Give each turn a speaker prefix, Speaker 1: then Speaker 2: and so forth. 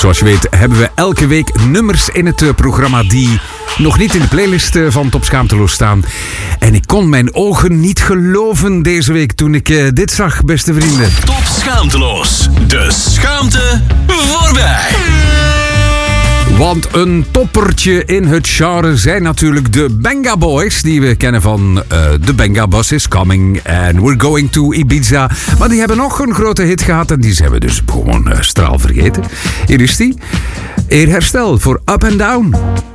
Speaker 1: Zoals je weet hebben we elke week nummers in het programma die nog niet in de playlist van Top Schaamteloos staan. En ik kon mijn ogen niet geloven deze week toen ik dit zag, beste vrienden.
Speaker 2: Top Schaamteloos. De schaamte voorbij.
Speaker 1: Want een toppertje in het genre zijn natuurlijk de Benga Boys, die we kennen van The Benga Bus is Coming and We're Going to Ibiza. Maar die hebben nog een grote hit gehad en die zijn we dus gewoon straal vergeten. Hier is die. Eer herstel voor Up and Down.